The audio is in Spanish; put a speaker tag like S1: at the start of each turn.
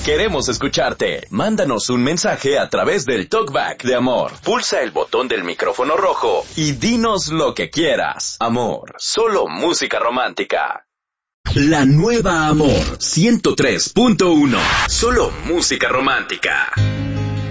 S1: Queremos escucharte. Mándanos un mensaje a través del Talkback de Amor. Pulsa el botón del micrófono rojo y dinos lo que quieras. Amor, solo música romántica. La nueva Amor 103.1. Solo música romántica.